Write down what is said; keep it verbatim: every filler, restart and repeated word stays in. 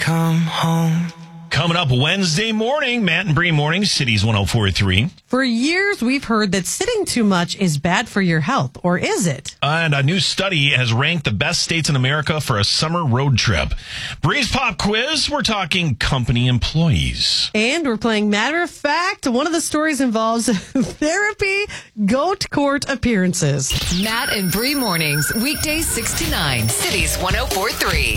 come home. Coming up Wednesday morning, Matt and Bree Morning, Cities one oh four point three. For years, we've heard that sitting too much is bad for your health, or is it? And a new study has ranked the best states in America for a summer road trip. Bree's Pop Quiz, we're talking company employees. And we're playing Matter of Fact. One of the stories involves therapy, goat court appearances. Matt and Bree Mornings, weekdays six to nine, Cities one oh four point three.